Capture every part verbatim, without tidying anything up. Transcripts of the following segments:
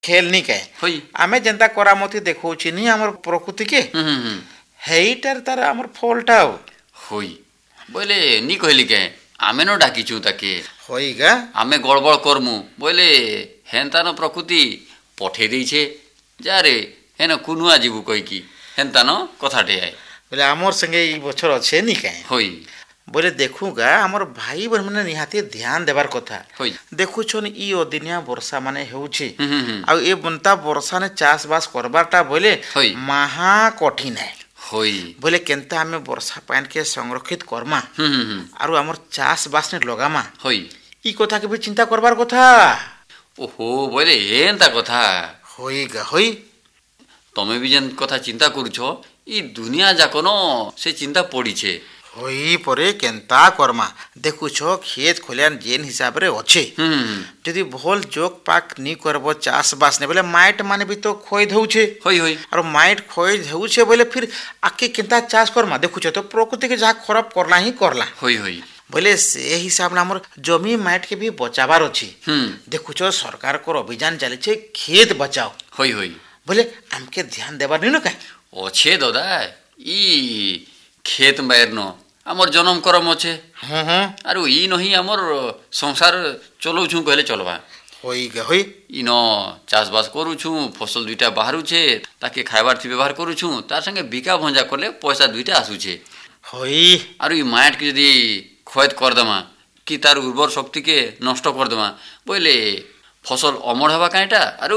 खेल नहीं कहे होई आमे जेंता करामती देखौछि नी हमर प्रकृति के हम्म हम्म, हम्म हेइटार तार हमर फलटा हो होई बोले नी कहली के आमे न डाकिछु ताके होइगा आमे गड़बड़ करमु बोले हेन्ता न प्रकृति पठे देइछे जा रे हेन कुनुआ जीवु कहि की हेन्ता न कथाटे आए बोले हमर संगे ई बछर अच्छे नी कहे होई बोले देखूगा हमर भाई बहन माने निहाती ध्यान देबार कथा होई देखु छन ई अदिनिया वर्षा माने हेउछि हम्म हम्म, हम्म आ ए बनता वर्षा ने चाष बास करबारटा बोले होई महा कठिन है होई बोले केनता हमें वर्षा पानी के संरक्षित करमा हम्म हम्म, हम्म आरु हमर चाष बास ने लगामा होई ई कथा के भी चिंता करबार कथा ओहो बोले हेन्ता कथा होइगा होई तमे भी जेन कथा चिंता करूछो ई दुनिया जाको न से चिंता पड़ीछे होई परे केनता करमा देखु छो खेत खोलियान जेन हिसाब रे अच्छे हम्म हम्म, यदि भल जोक पाक नी करबो चाष बास ने बोले माइट माने भी तो खोई धौछे होई होई और माइट खोई धौछे बोले फिर आके केनता चाष करमा देखु छो तो प्रकृति के जहा खराब करला ही करला होई होई बोले से हिसाब ना हमर जमी माइट के भी बचाबार अछि हम्म देखु छो सरकार को अभियान चले छे खेत बचाओ होई होई बोले हमके ध्यान देबार नहीं न का अच्छे दादा ई खेत बाहर न आमर जन्म करम अच्छे हां हां आरु ई नही आमर संसार चलौछु कहले चलबा होई ग होई इन चाष बास करूछु फसल दुईटा बाहरुछे ताके खाइबार थी व्यवहार करूछु तार संगे बिका भंजा करले पैसा दुईटा आसुछे होई आरु ई माइट के यदि खयत कर दमा कि तार उर्वर शक्ति के नष्ट कर दमा बोले फसल अमर हवा काएटा आरु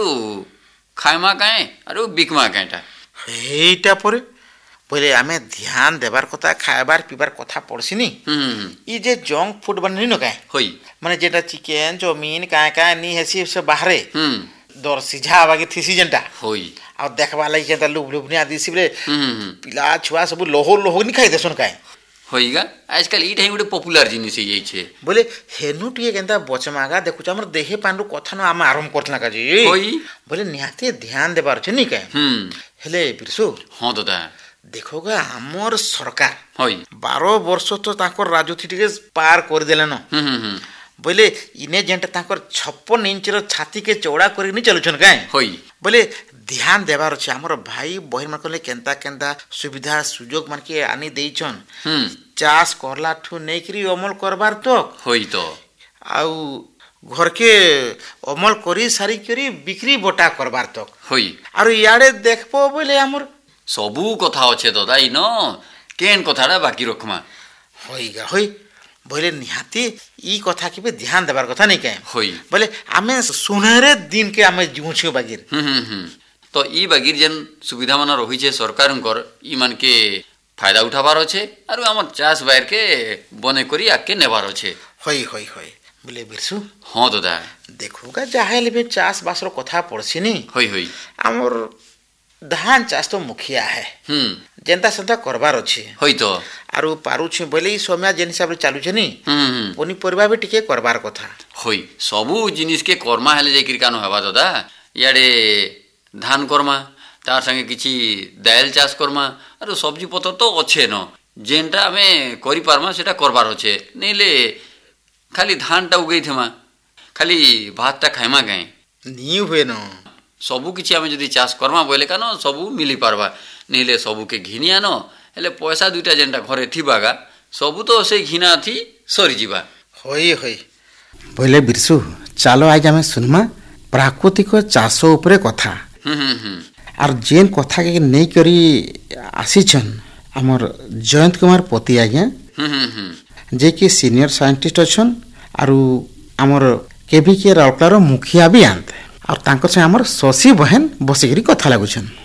खाइमा काए आरु बिकमा काएटा हेइटा परे बोले आमे ध्यान देबार कथा खाइबार पीबार कथा पड़सिनी हम्म ई जे जंक फूड बन न काए होई माने जेटा चिकन चाउमीन काए काए नी हेसी से बाहरे हम्म दर सिझा बागे थी जेंटा होई आ देखबा लागि केता लुब लुबनी आदि सिबले हम्म पिला छुआ सब लोहो लोहो नि खाइ देसन काए होइगा आजकल ई ठाई गुटे पॉपुलर जिनिस हे छे बोले हेनु टिए केनता बचमागा देखुछ हमर देहे पांडु कथा न आम आरंभ करथना का जी होई बोले निहाते ध्यान देबार छ नि काए हम्म हेले बिरसु हां दादा देखोगा हमर सरकार होई बारह वर्ष तो ताकर राजनीति टिके पार कर देले न हम्म हम्म बोले इने जेंटा ताकर छप्पन इंच रो छाती के चौड़ा करि नि चलुछन काए होई बोले ध्यान देबार छ हमर भाई बहिन मन कोले केनता केनता सुविधा सुयोग मन के आनी देइछन हम्म चाष करला ठु नै करी अमल करबार तो होई तो आउ घर के अमल करी सारी करी बिक्री बटा करबार तो होई आरो याडे देखबो बोले हमर सबू कथा अच्छे दादा इन केन कथाटा बाकी रखमा होइगा होई बोले निहाती ई कथा के भी ध्यान देबार कथा नहीं कहे होई बोले आमे सुनहरे दिन के आमे जीवछु बागिर हम्म हम्म हम्म तो ई बागिर जेन सुविधा मन रही छे सरकारनकर ई मन के फायदा उठाबार अच्छे आरु हमर चाष बाहर के बने करी आके नेबार अच्छे होई होई होई बोले बिरसु हां दादा देखोगा जाहेले भी चाष बासरो कथा पड़सिनी होई होई हमर धान चाष तो मुखिया है हम्म जेंता सदा करबार अछि होई तो आरु पारुछि बोले ई समय जेन हिसाब रे चालु छनी हम्म हम्म पनी परिबा भी टिके करबार कथा होई सबू जिनिस के कर्मा हेले जाई कानो हवा दादा याडे धान कर्मा तार संगे किछि दाल चाष कर्मा आरो सब्जी पत्र तो अच्छे न जेनटा हमें करि पारमा सेटा करबार अच्छे नैले खाली धानटा उगै थेमा खाली भातटा खाइमा गाए नी हुए न सबू किछि हमें जदी चाष कर्मा बोले कानो सबू मिली पारबा नैले सबू के घिनिया न हेले पैसा दुइटा जेनटा घरे थिबागा सबू तो से घिना थी सरी जीवा होई होई बोले बिरसु चालो आज हमें सुनमा प्राकृतिक चाष ऊपर कथा हम्म हम्म हम्म आर जेन कथा के नै करी आसीछन हमर जयंत कुमार पति आज्ञा हम्म हम्म हम्म जे कि सीनियर साइंटिस्ट अछन आरु हमर केबी के राउरकेला मुखिया भी आंत और तांकर से हमर शशि बहन बसिकरी कथा लागुछन।